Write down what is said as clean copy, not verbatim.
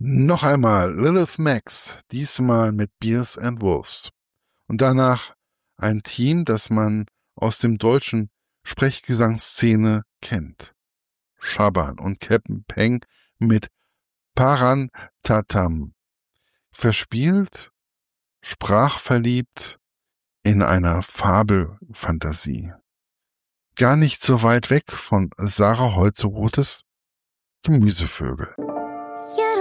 Noch einmal Lilith Max, diesmal mit Beers and Wolves. Und danach ein Team, das man aus dem deutschen Sprechgesangsszene kennt. Schaban und Captain Peng mit Parantatam. Verspielt, sprachverliebt in einer Fabelfantasie. Gar nicht so weit weg von Sarah Holzeroths Gemüsevögel.